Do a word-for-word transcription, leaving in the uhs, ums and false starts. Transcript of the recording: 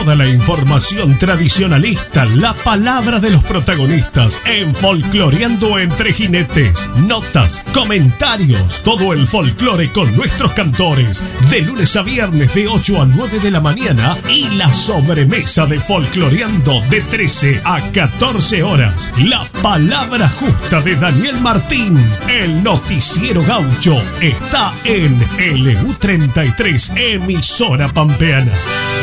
toda la información tradicionalista, la palabra de los protagonistas en Folcloreando entre Jinetes. Notas, comentarios, todo el folclore con nuestros cantores. De lunes a viernes de ocho a nueve de la mañana y la sobremesa de Folcloreando de trece a catorce horas. La palabra justa de Daniel Martín. El noticiero gaucho está en L U treinta y tres, emisora pampeana.